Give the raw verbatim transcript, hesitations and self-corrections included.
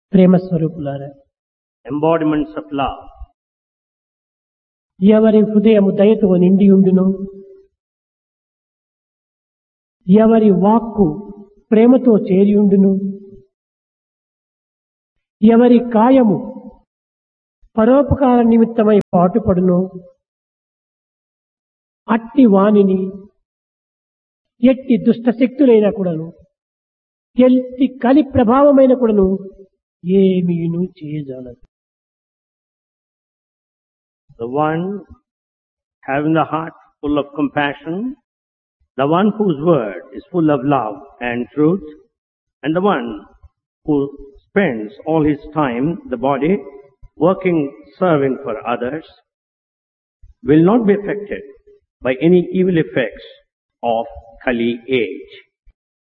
ప్రేమ స్వరూపులారా, embodiments of love. ఎవరి హృదయము దయతో నిండి ఉండును, ఎవరి వాక్కు ప్రేమతో చేరియుండును, ఎవరి కాయము పరోపకార నిమిత్తమై పాటుపడును, అట్టి వానిని ఎట్టి దుష్ట శక్తులైన కూడాను, ఎట్టి కలి ప్రభావమైన కూడాను ఏమీను చేయజాలదు. The one having the heart full of compassion, the one whose word is full of love and truth, and the one who spends all his time, the body, working, serving for others, will not be affected by any evil effects of Kali age.